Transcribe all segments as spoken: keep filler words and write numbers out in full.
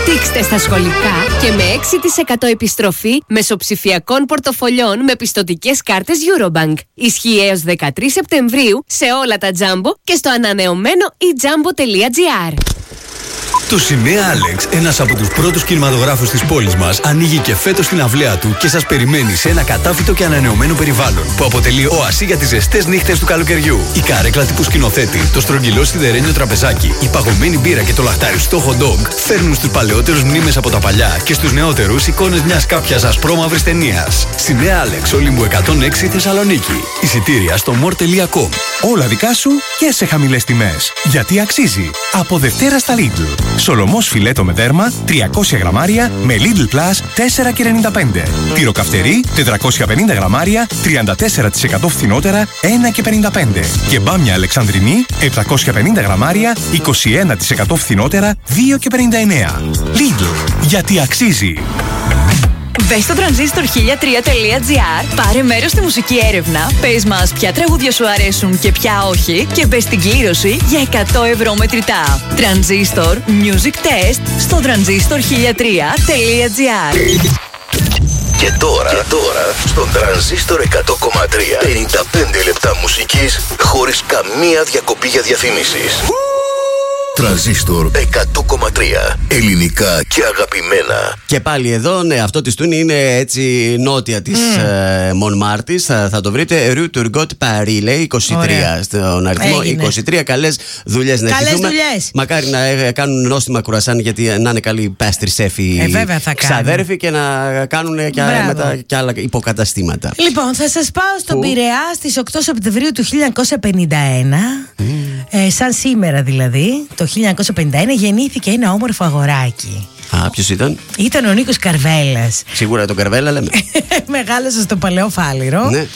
Δείξτε στα σχολικά και με έξι τοις εκατό επιστροφή μεσοψηφιακών πορτοφολιών με πιστωτικές κάρτες Eurobank. Ισχύει έως δεκατρείς Σεπτεμβρίου σε όλα τα Jumbo και στο ανανεωμένο e jumbo τελεία gr. Το Cinema Alex, ένας από τους πρώτους κινηματογράφους της πόλης μας, ανοίγει και φέτος την αυλαία του και σας περιμένει σε ένα κατάφυτο και ανανεωμένο περιβάλλον που αποτελεί οασί για τις ζεστές νύχτες του καλοκαιριού. Η καρέκλα τύπου σκηνοθέτη, το στρογγυλό σιδερένιο τραπεζάκι, η παγωμένη μπύρα και το λαχταριστό hot dog φέρνουν στους παλαιότερους μνήμες από τα παλιά και στους νεότερους εικόνες μιας κάποιας ασπρόμαυρης ταινίας. Cinema Alex, Ολύμπου εκατόν έξι Θεσσαλονίκη. Εισιτήρια στο more τελεία com. Όλα δικά σου και σε χαμηλές τιμές. Γιατί αξίζει. Από Δευτέρα στα Lidl. Σολομός φιλέτο με δέρμα τριακόσια γραμμάρια με Lidl Plus τέσσερα και ενενήντα πέντε. Τυροκαυτερί τετρακόσια πενήντα γραμμάρια τριάντα τέσσερα τοις εκατό φθηνότερα ένα και πενήντα πέντε. Και μπάμια Αλεξανδρινή επτακόσια πενήντα γραμμάρια είκοσι ένα τοις εκατό φθηνότερα δύο και πενήντα εννέα. Lidl. Γιατί αξίζει. Μπες στο τρανζίστορ χίλια τρία τελεία gr, πάρε μέρος στη μουσική έρευνα, πες μας ποια τραγούδια σου αρέσουν και ποια όχι και μπες στην κλήρωση για εκατό ευρώ μετρητά. Τρανζίστορ Music Test στο τρανζίστορ χίλια τρία τελεία gr. Και τώρα, και τώρα στον Τρανζίστορ εκατό κόμμα τρία πενήντα πέντε λεπτά μουσικής χωρίς καμία διακοπή για διαφήμισεις. Τρανζίστορ εκατό κόμμα τρία. Ελληνικά και αγαπημένα. Και πάλι εδώ, ναι, αυτό της Τούνη είναι έτσι νότια της mm. ε, Μονμάρτης. Θα, θα το βρείτε. Rue Turgot Paris, λέει είκοσι τρία. Ωραία. Στον αριθμό έγινε. είκοσι τρία. Καλές δουλειές να ευχηθούμε. Καλές δουλειές. Μακάρι να ε, κάνουν νόστιμα κουρασάν, γιατί να είναι καλοί πάστρι σέφοι ε, ξαδέρφοι και να κάνουν και, μετά, και άλλα υποκαταστήματα. Λοιπόν, θα σας πάω στον Που... Πειραιά στις οκτώ Σεπτεμβρίου του χίλια εννιακόσια πενήντα ένα. Mm. Ε, σαν σήμερα δηλαδή. Το χίλια εννιακόσια πενήντα ένα γεννήθηκε ένα όμορφο αγοράκι. Α, ποιος ήταν? Ήταν ο Νίκος Καρβέλας. Σίγουρα τον Καρβέλα λέμε. Μεγάλωσε στο Παλαιό Φάληρο. Ναι.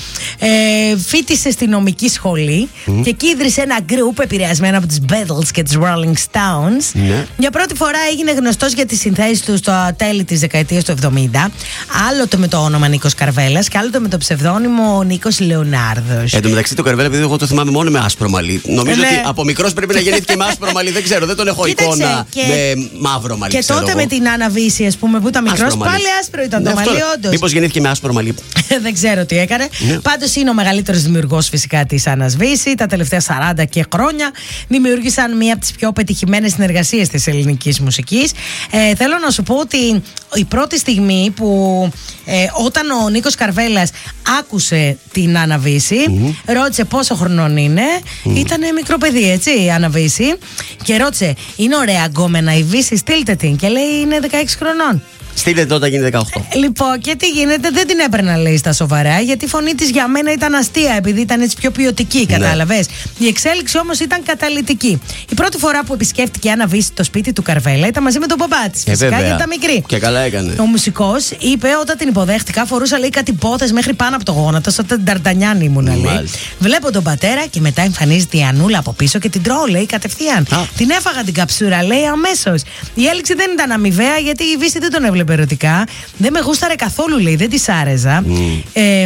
Ε, φοιτησε στη νομική σχολή mm. και εκεί ίδρυσε ένα γκρουπ επηρεασμένο από τους Beatles και τους Rolling Stones. Ναι. Για πρώτη φορά έγινε γνωστός για τις συνθέσεις του στο τέλη της δεκαετίας του εβδομήντα. Άλλοτε με το όνομα Νίκος Καρβέλας και άλλοτε με το ψευδόνυμο Νίκος Λεωνάρδος. Εν τω μεταξύ το Καρβέλα, επειδή εγώ το θυμάμαι μόνο με άσπρο μαλλί. Νομίζω ναι. ότι από μικρός πρέπει να γεννήθηκε με άσπρο μαλλί. Δεν ξέρω, δεν τον έχω Κοίταξε, εικόνα και... με μαύρο μαλλί. Και τότε με την Άννα Βύση, ας πούμε, που ήταν μικρός, πάλι άσπρο ήταν ναι, το μαλλί, όντως. Μήπως γεννήθηκε με άσπρο μαλλί. Δεν ξέρω τι έκανε. Ναι. Πάντως είναι ο μεγαλύτερος δημιουργός φυσικά της Άννας Βύση. Τα τελευταία σαράντα και χρόνια δημιούργησαν μία από τις πιο πετυχημένες συνεργασίες της ελληνικής μουσικής. Ε, θέλω να σου πω ότι η πρώτη στιγμή που ε, όταν ο Νίκος Καρβέλας άκουσε την Άννα Βύση, mm-hmm. ρώτησε πόσο χρονών είναι. Mm-hmm. Ήταν μικρό παιδί, έτσι, η Άννα Βύση. Και ρώτησε, είναι ωραία γκόμενα η Βύση, στείλτε την. Και λέει, είναι δεκαέξι χρονών. Στείλτε τότε γίνει δεκαοκτώ. Λοιπόν, και τι γίνεται, δεν την έπαιρνα, λέει, στα σοβαρά, γιατί η φωνή της για μένα ήταν αστεία, επειδή ήταν έτσι πιο ποιοτική, κατάλαβες. Ναι. Η εξέλιξη όμως ήταν καταλυτική. Η πρώτη φορά που επισκέφτηκε η Άννα Βύση το σπίτι του Καρβέλα ήταν μαζί με τον μπαμπά της. Φυσικά, ε, γιατί ήταν μικρή. Και καλά έκανε. Ο μουσικός είπε, όταν την υποδέχτηκα, φορούσα, λέει, κάτι πότες μέχρι πάνω από το γόνατο, σαν την Νταρτανιάν ήμουν, λέει. Βλέπω τον πατέρα και μετά εμφανίζεται η Ανούλα από πίσω και την τρώω, λέει, κατευθείαν. Α. Την έφαγα την καψούρα, λέει, αμέσως. Η έλξη δεν ήταν αμοιβαία, γιατί η Βύση δεν τον έβλεπε ερωτικά. Δεν με γούσταρε καθόλου, λέει, δεν της άρεζα. Mm. Ε,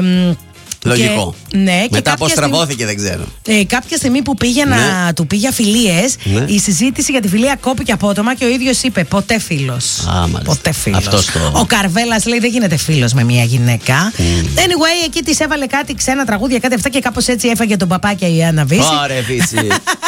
Λογικό. Και, ναι, μετά πώς στραβώθηκε δεν ξέρω. Ε, κάποια στιγμή που πήγε ναι. να του πήγε φιλίες, ναι. η συζήτηση για τη φιλία κόπηκε απότομα και ο ίδιος είπε ποτέ φίλος. Α, ποτέ φίλος. Το... Ο Καρβέλας λέει δεν γίνεται φίλος με μια γυναίκα. Mm. Anyway, εκεί της έβαλε κάτι ξένα τραγούδια, κάτι αυτά και κάπως έτσι έφαγε τον παπά και η Άννα Βύση. Ωραία, Βύση.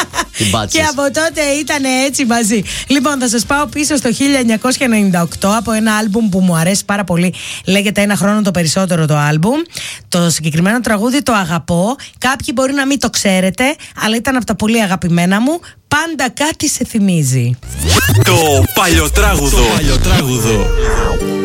Και από τότε ήταν έτσι μαζί. Λοιπόν, θα σας πάω πίσω στο χίλια εννιακόσια ενενήντα οκτώ από ένα άλμπουμ που μου αρέσει πάρα πολύ. Λέγεται Ένα χρόνο το περισσότερο το άλμπουμ. Το συγκεκριμένο τραγούδι το αγαπώ. Κάποιοι μπορεί να μην το ξέρετε, αλλά ήταν από τα πολύ αγαπημένα μου. Πάντα κάτι σε θυμίζει. Το παλιοτράγουδο. Το παλιοτράγουδο.